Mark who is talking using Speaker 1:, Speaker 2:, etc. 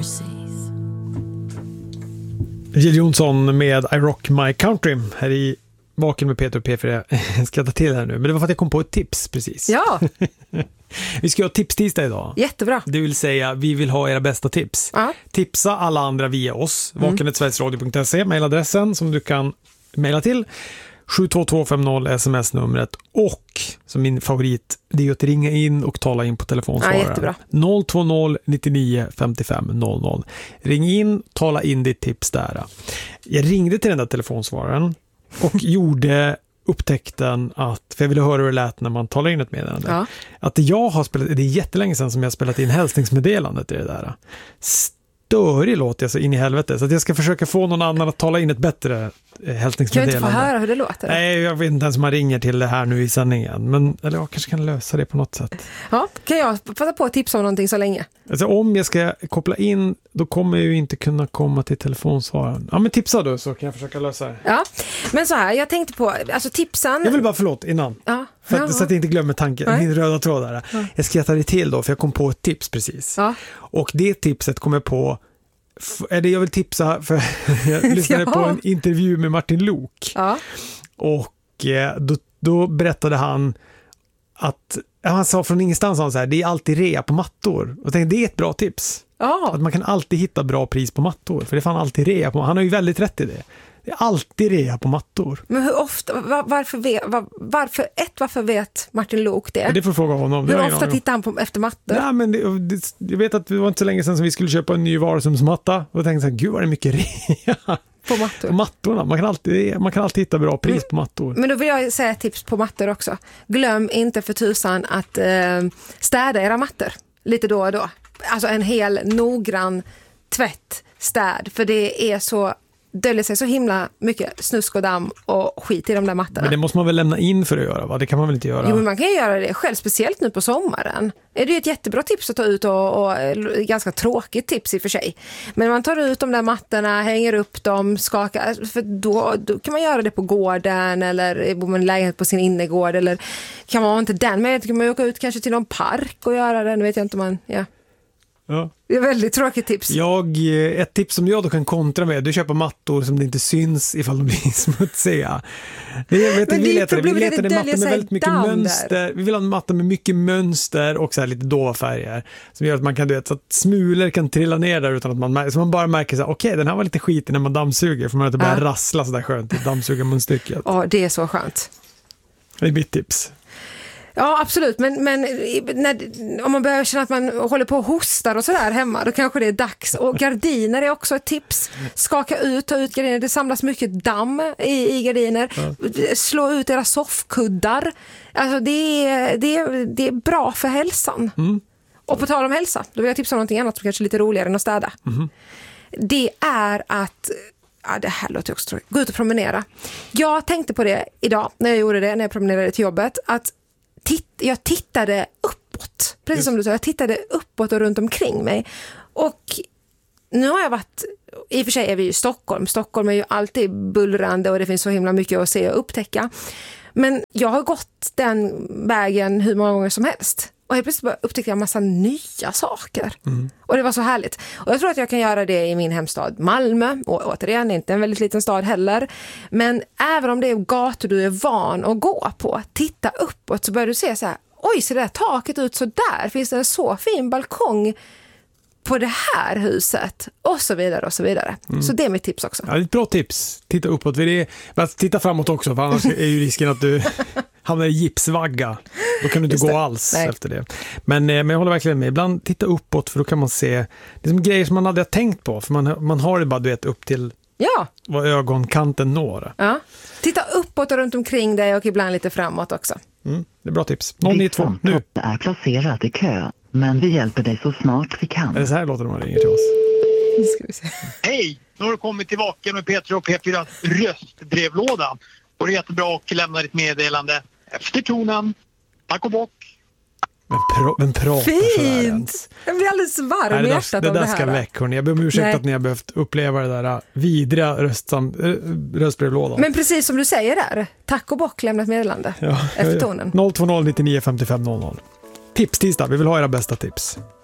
Speaker 1: Jill Johnson med I Rock My Country här i Vaken med Peter och P4. Jag ska ta till här nu, men det var för att jag kom på ett tips precis.
Speaker 2: Ja.
Speaker 1: Vi ska ha tipstisdag idag.
Speaker 2: Jättebra.
Speaker 1: Det vill säga, vi vill ha era bästa tips. Tipsa alla andra via oss. vaken@sverigesradio.se, mejladressen som du kan mejla till. 72250 sms-numret. Och, som min favorit, det är att ringa in och tala in på telefonsvararen. 020 99 55 00. Ring in, tala in ditt tips där. Jag ringde till den där telefonsvararen och upptäckten att, för jag ville höra hur det lät när man talar in ett meddelande. Ja. Att jag har spelat, det är jättelänge sedan som jag har spelat in hälsningsmeddelandet i det där. Störig låt jag så in i helvete. Så att jag ska försöka få någon annan att tala in ett bättre hälsningsmeddelande.
Speaker 2: Kan du inte få höra hur det låter?
Speaker 1: Nej, jag vet inte ens om man ringer till det här nu i sändningen. Men eller jag kanske kan lösa det på något sätt.
Speaker 2: Ja, kan jag passa på att tipsa om någonting så länge?
Speaker 1: Alltså om jag ska koppla in, då kommer jag ju inte kunna komma till telefonsvararen. Ja, men tipsa då så kan jag försöka lösa det.
Speaker 2: Ja, men så här, jag tänkte på, alltså tipsen...
Speaker 1: Jag vill bara förlåt innan.
Speaker 2: Ja.
Speaker 1: Så att jag inte glömmer tanken, min röda tråd där. Ja. Jag ska ta det till då, för jag kom på ett tips precis. Ja. Och det tipset kom jag på, eller jag vill tipsa, för jag lyssnade på en intervju med Martin Lok. Ja. Och då berättade han att, han sa från ingenstans så här, det är alltid rea på mattor. Och jag tänkte, det är ett bra tips. Ja. Att man kan alltid hitta bra pris på mattor, för det fan alltid rea på. Han har ju väldigt rätt i det. Det är alltid rea på mattor.
Speaker 2: Men hur ofta, varför vet Martin Lok det?
Speaker 1: Det får fråga honom.
Speaker 2: Hur ofta tittar han efter mattor?
Speaker 1: Ja, men jag vet att det var inte så länge sedan som vi skulle köpa en ny varusumsmatta. Och tänkte så här, gud vad det är mycket rea.
Speaker 2: På mattor?
Speaker 1: På mattorna. Man kan alltid hitta bra pris på mattor.
Speaker 2: Men då vill jag säga ett tips på mattor också. Glöm inte för tusan att städa era mattor lite då och då. Alltså en hel noggrann städ. För det är så... döljer sig så himla mycket snusk och damm och skit i de där mattorna.
Speaker 1: Men det måste man väl lämna in för att göra, va? Det kan man väl inte göra?
Speaker 2: Jo, men man kan ju göra det själv, speciellt nu på sommaren. Det är ett jättebra tips att ta ut och ganska tråkigt tips i och för sig. Men man tar ut de där mattorna, hänger upp dem, skakar, för då kan man göra det på gården eller bor man i lägenhet på sin innergård, eller kan man inte den, men kan man åka ut kanske till någon park och göra det, nu vet jag inte om man... Ja.
Speaker 1: Ja.
Speaker 2: Det är väldigt tråkigt tips.
Speaker 1: Ett tips som jag då kan kontra med, du köper mattor som det inte syns ifall de blir smutsiga. Vi letar en matta med väldigt mycket mönster. Vi vill ha en matta med mycket mönster och så här lite dova färger som gör att man kan, så att smulor kan trilla ner där utan att man bara märker så här, okej, den här var lite skitig när man dammsuger, för man inte börjar rassla så där skönt i dammsugarmunstycket.
Speaker 2: Ja, det är så skönt.
Speaker 1: Det är mitt tips.
Speaker 2: Ja, absolut. Men om man börjar känna att man håller på och hostar och sådär hemma, då kanske det är dags. Och gardiner är också ett tips. Ta ut gardiner. Det samlas mycket damm i gardiner. Ja. Slå ut era soffkuddar. Alltså det är bra för hälsan. Mm. Och på tal om hälsa, då vill jag tipsa om någonting annat som kanske är lite roligare än att städa. Mm. Det är att... Ja, det här låter också tråkigt. Gå ut och promenera. Jag tänkte på det idag när jag promenerade till jobbet, att jag tittade uppåt. Precis som du sa, jag tittade uppåt och runt omkring mig. Och nu har jag varit, i och för sig är vi ju i Stockholm. Stockholm är ju alltid bullrande och det finns så himla mycket att se och upptäcka. Men jag har gått den vägen hur många gånger som helst. Och helt plötsligt upptäckte jag en massa nya saker. Mm. Och det var så härligt. Och jag tror att jag kan göra det i min hemstad Malmö. Och återigen, inte en väldigt liten stad heller. Men även om det är gator du är van att gå på, titta uppåt så börjar du se så här, oj, ser det där taket ut så där? Finns det en så fin balkong på det här huset? Och så vidare och så vidare. Mm. Så det är mitt tips också. Ja, det är ett bra tips. Titta uppåt. Men titta framåt också, för annars är ju risken att du... hamnar i gipsvagga. Då kan du inte gå alls efter det. Men jag håller verkligen med. Ibland titta uppåt, för då kan man se det är som grejer som man aldrig har tänkt på. För man har det bara upp till vad ögonkanten når. Ja. Titta uppåt och runt omkring dig och ibland lite framåt också. Mm, det är bra tips. 092 nu.
Speaker 3: Det är placerat i kö, men vi hjälper dig så snart vi kan.
Speaker 1: Är det så här låter det man ringer till oss?
Speaker 2: Nu ska vi se.
Speaker 4: Hej! Nu har du kommit till Vaken med Peter och P4 röstbrevlåda. Och det är jättebra att lämna ditt meddelande efter tonen. Tack och bock.
Speaker 1: Men pratar
Speaker 2: fint! Jag blir alldeles varm i hjärtat
Speaker 1: det
Speaker 2: av det
Speaker 1: där
Speaker 2: här.
Speaker 1: ska väck, hörni. Jag ber om ursäkt att ni har behövt uppleva det där vidriga röstbrevlådan.
Speaker 2: Men precis som du säger där. Tack och bock, lämna ett meddelande efter tonen.
Speaker 1: 020 99 55 00. Tips tisdag, vi vill ha era bästa tips.